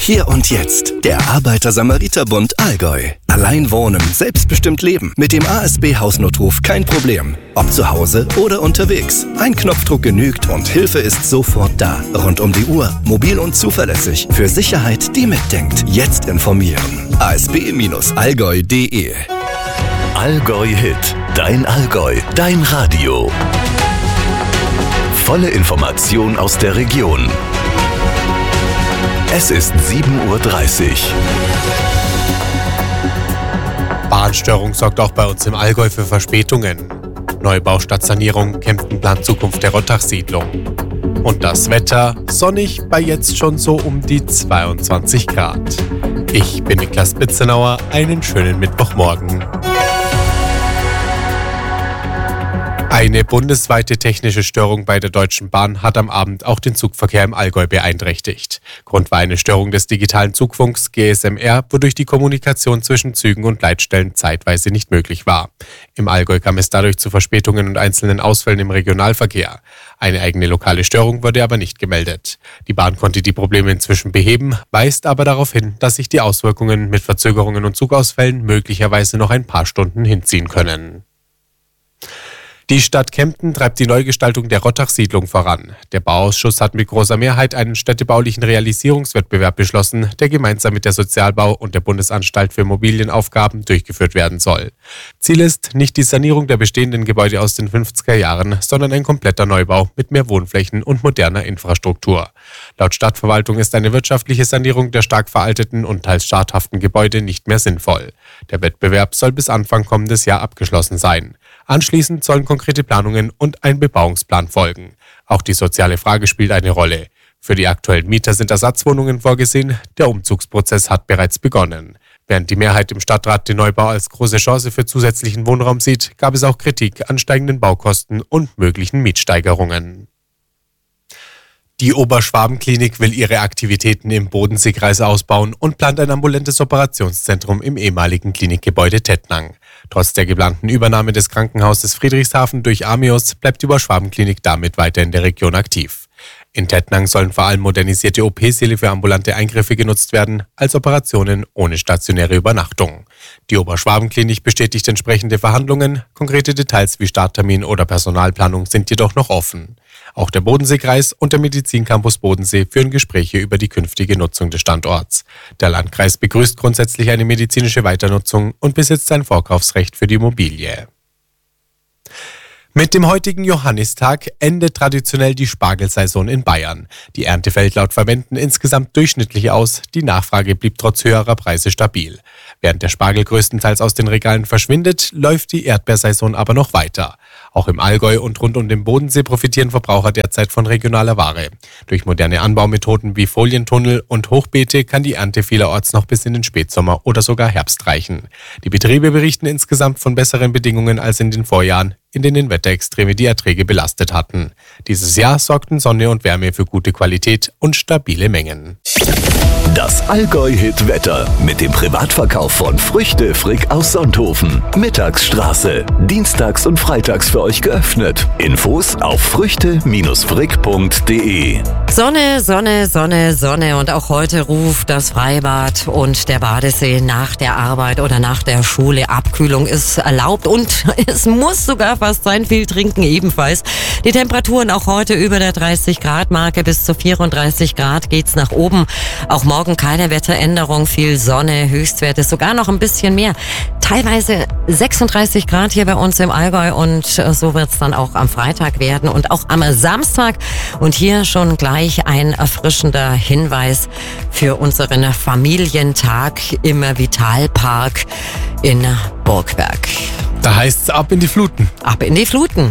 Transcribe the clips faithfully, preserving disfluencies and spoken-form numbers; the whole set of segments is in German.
Hier und jetzt. Der Arbeiter-Samariter-Bund Allgäu. Allein wohnen, selbstbestimmt leben. Mit dem A S B-Hausnotruf kein Problem. Ob zu Hause oder unterwegs. Ein Knopfdruck genügt und Hilfe ist sofort da. Rund um die Uhr, mobil und zuverlässig. Für Sicherheit, die mitdenkt. Jetzt informieren. a s b Bindestrich allgäu punkt d e Allgäu Hit. Dein Allgäu. Dein Radio. Volle Information aus der Region. Es ist sieben Uhr dreißig. Bahnstörung sorgt auch bei uns im Allgäu für Verspätungen. Neubau statt Sanierung, Kemptenplan Zukunft der Rottach-Siedlung. Und das Wetter sonnig bei jetzt schon so um die zweiundzwanzig Grad. Ich bin Niklas Bitzenauer, einen schönen Mittwochmorgen. Eine bundesweite technische Störung bei der Deutschen Bahn hat am Abend auch den Zugverkehr im Allgäu beeinträchtigt. Grund war eine Störung des digitalen Zugfunks G S M R, wodurch die Kommunikation zwischen Zügen und Leitstellen zeitweise nicht möglich war. Im Allgäu kam es dadurch zu Verspätungen und einzelnen Ausfällen im Regionalverkehr. Eine eigene lokale Störung wurde aber nicht gemeldet. Die Bahn konnte die Probleme inzwischen beheben, weist aber darauf hin, dass sich die Auswirkungen mit Verzögerungen und Zugausfällen möglicherweise noch ein paar Stunden hinziehen können. Die Stadt Kempten treibt die Neugestaltung der Rottach-Siedlung voran. Der Bauausschuss hat mit großer Mehrheit einen städtebaulichen Realisierungswettbewerb beschlossen, der gemeinsam mit der Sozialbau und der Bundesanstalt für Immobilienaufgaben durchgeführt werden soll. Ziel ist nicht die Sanierung der bestehenden Gebäude aus den fünfziger Jahren, sondern ein kompletter Neubau mit mehr Wohnflächen und moderner Infrastruktur. Laut Stadtverwaltung ist eine wirtschaftliche Sanierung der stark veralteten und teils schadhaften Gebäude nicht mehr sinnvoll. Der Wettbewerb soll bis Anfang kommendes Jahr abgeschlossen sein. Anschließend sollen konkrete Planungen und ein Bebauungsplan folgen. Auch die soziale Frage spielt eine Rolle. Für die aktuellen Mieter sind Ersatzwohnungen vorgesehen. Der Umzugsprozess hat bereits begonnen. Während die Mehrheit im Stadtrat den Neubau als große Chance für zusätzlichen Wohnraum sieht, gab es auch Kritik an steigenden Baukosten und möglichen Mietsteigerungen. Die Oberschwaben-Klinik will ihre Aktivitäten im Bodenseekreis ausbauen und plant ein ambulantes Operationszentrum im ehemaligen Klinikgebäude Tettnang. Trotz der geplanten Übernahme des Krankenhauses Friedrichshafen durch Amios bleibt die Oberschwaben-Klinik damit weiter in der Region aktiv. In Tettnang sollen vor allem modernisierte O P-Säle für ambulante Eingriffe genutzt werden, als Operationen ohne stationäre Übernachtung. Die Oberschwaben-Klinik bestätigt entsprechende Verhandlungen. Konkrete Details wie Starttermin oder Personalplanung sind jedoch noch offen. Auch der Bodenseekreis und der Medizincampus Bodensee führen Gespräche über die künftige Nutzung des Standorts. Der Landkreis begrüßt grundsätzlich eine medizinische Weiternutzung und besitzt ein Vorkaufsrecht für die Immobilie. Mit dem heutigen Johannistag endet traditionell die Spargelsaison in Bayern. Die Ernte fällt laut Verbänden insgesamt durchschnittlich aus. Die Nachfrage blieb trotz höherer Preise stabil. Während der Spargel größtenteils aus den Regalen verschwindet, läuft die Erdbeersaison aber noch weiter. Auch im Allgäu und rund um den Bodensee profitieren Verbraucher derzeit von regionaler Ware. Durch moderne Anbaumethoden wie Folientunnel und Hochbeete kann die Ernte vielerorts noch bis in den Spätsommer oder sogar Herbst reichen. Die Betriebe berichten insgesamt von besseren Bedingungen als in den Vorjahren, in denen Wetterextreme die Erträge belastet hatten. Dieses Jahr sorgten Sonne und Wärme für gute Qualität und stabile Mengen. Das Allgäu-Hit-Wetter mit dem Privatverkauf von Früchte Frick aus Sonthofen. Mittagsstraße. Dienstags und freitags für euch geöffnet. Infos auf früchte frick punkt d e. Sonne, Sonne, Sonne, Sonne. Und auch heute ruft das Freibad und der Badesee nach der Arbeit oder nach der Schule. Abkühlung ist erlaubt und es muss sogar fast sein. Viel trinken ebenfalls. Die Temperaturen auch heute über der dreißig Grad Marke. Bis zu vierunddreißig Grad geht's nach oben. Auch morgen keine Wetteränderung, viel Sonne, Höchstwerte sogar noch ein bisschen mehr. Teilweise sechsunddreißig Grad hier bei uns im Allgäu und so wird es dann auch am Freitag werden und auch am Samstag. Und hier schon gleich ein erfrischender Hinweis für unseren Familientag im Vitalpark in Burgberg. Da heißt's ab in die Fluten. Ab in die Fluten.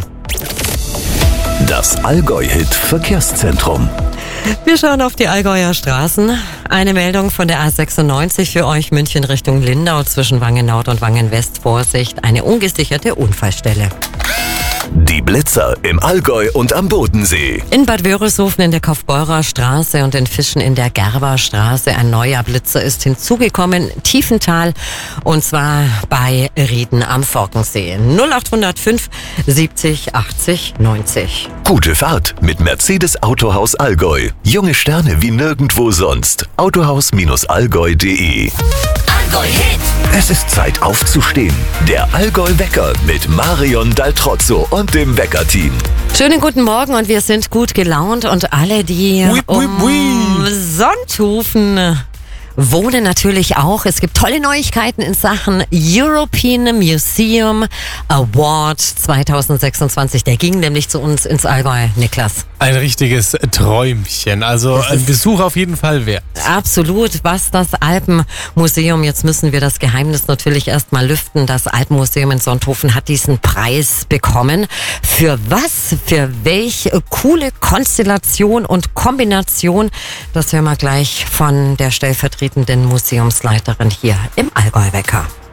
Das Allgäu-Hit Verkehrszentrum. Wir schauen auf die Allgäuer Straßen. Eine Meldung von der A sechsundneunzig für euch München Richtung Lindau zwischen Wangen Nord und Wangen West. Vorsicht, eine ungesicherte Unfallstelle. Die Blitzer im Allgäu und am Bodensee. In Bad Wörishofen in der Kaufbeurer Straße und in Fischen in der Gerberstraße. Ein neuer Blitzer ist hinzugekommen, Tiefental, und zwar bei Rieden am Forkensee. null acht null fünf siebzig achtzig neunzig. Gute Fahrt mit Mercedes Autohaus Allgäu. Junge Sterne wie nirgendwo sonst. autohaus Allgäu punkt de. Allgäu Hit. Es ist Zeit aufzustehen. Der Allgäu-Wecker mit Marion Daltrozzo und dem Wecker-Team. Schönen guten Morgen und wir sind gut gelaunt und alle, die Ui, ui, um ui. Sonthofen wohnen, natürlich auch. Es gibt tolle Neuigkeiten in Sachen European Museum Award zwanzig sechsundzwanzig. Der ging nämlich zu uns ins Allgäu, Niklas. Ein richtiges Träumchen. Also ein Besuch auf jeden Fall wert. Absolut. Was das Alpenmuseum, jetzt müssen wir das Geheimnis natürlich erstmal lüften. Das Alpenmuseum in Sonthofen hat diesen Preis bekommen. Für was? Für welche coole Konstellation und Kombination? Das hören wir gleich von der stellvertretenden Museumsleiterin hier im Allgäu-Wecker.